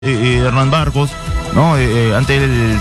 Hernán Barcos, ¿no? Ante el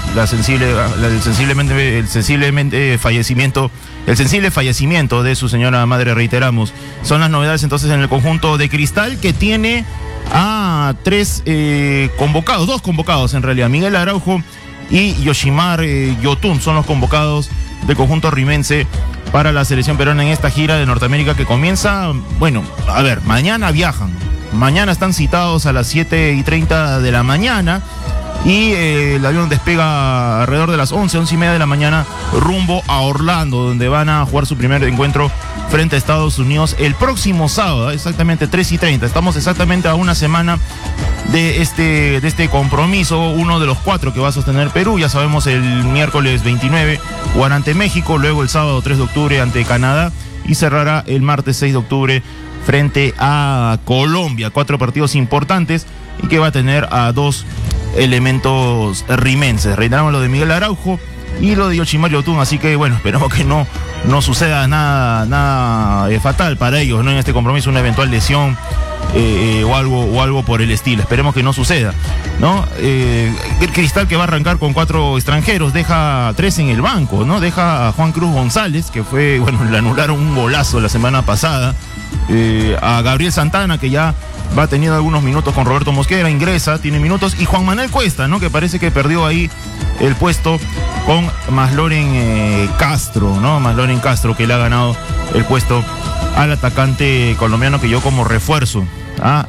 sensible fallecimiento de su señora madre, reiteramos. Son las novedades entonces en el conjunto de Cristal, que tiene a dos convocados en realidad. Miguel Araujo y Yoshimar Yotun son los convocados del conjunto rimense para la selección peruana en esta gira de Norteamérica que comienza, mañana viajan. Mañana están citados a las 7:30 de la mañana y el avión despega alrededor de las 11:30 de la mañana rumbo a Orlando, donde van a jugar su primer encuentro frente a Estados Unidos el próximo sábado, exactamente 3:30. Estamos exactamente a una semana de este compromiso, uno de los 4 que va a sostener Perú. Ya sabemos, el miércoles 29 jugará ante México, luego el sábado 3 de octubre ante Canadá y cerrará el martes 6 de octubre frente a Colombia. 4 partidos importantes y que va a tener a 2 elementos rimenses. Reiteramos lo de Miguel Araujo y lo de Yoshimar Yotun, así que esperamos que no suceda nada fatal para ellos, ¿no? En este compromiso, una eventual lesión o algo por el estilo. Esperemos que no suceda, ¿no? El Cristal, que va a arrancar con 4 extranjeros, deja 3 en el banco, ¿no? Deja a Juan Cruz González, que le anularon un golazo la semana pasada. A Gabriel Santana, que ya va teniendo algunos minutos con Roberto Mosquera, ingresa, tiene minutos, y Juan Manuel Cuesta, ¿no? Que parece que perdió ahí el puesto con Masloren Castro, ¿no? Masloren Castro, que le ha ganado el puesto al atacante colombiano, que llegó como refuerzo para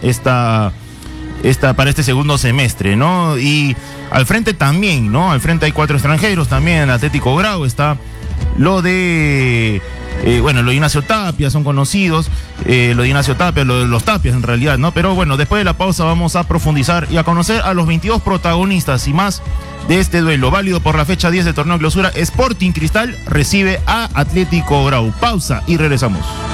este segundo semestre, ¿no? Y al frente también, ¿no? Al frente hay 4 extranjeros también. En Atlético Grau está lo de lo de Ignacio Tapia, son conocidos, lo de Ignacio Tapia, lo de los Tapias en realidad, ¿no? Pero después de la pausa vamos a profundizar y a conocer a los 22 protagonistas y más de este duelo válido por la fecha 10 del torneo clausura. Sporting Cristal recibe a Atlético Grau. Pausa y regresamos.